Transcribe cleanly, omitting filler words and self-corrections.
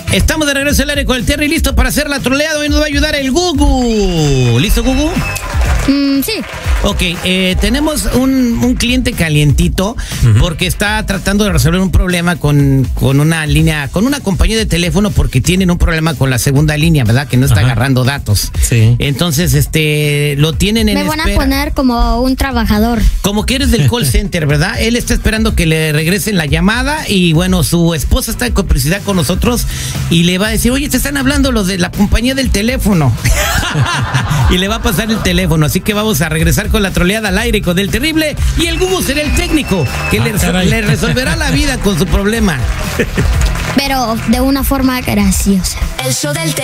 Estamos de regreso al aire con el Terry, listo para hacer la troleada. Hoy nos va a ayudar el Gugu. ¿Listo, Gugu? Sí. Ok, tenemos un cliente calientito porque está tratando de resolver un problema con una línea, con una compañía de teléfono, porque tienen un problema con la segunda línea, ¿verdad? Que no está agarrando datos. Sí. Entonces, lo tienen en espera. Me van a poner como un trabajador. Como que eres del call center, ¿verdad? Él está esperando que le regresen la llamada y bueno, su esposa está en complicidad con nosotros y le va a decir, oye, te están hablando los de la compañía del teléfono. Y le va a pasar el teléfono, así que vamos a regresar con la troleada al aire con el Terrible y el Gugu será el técnico que le resolverá la vida con su problema. Pero de una forma graciosa. El show del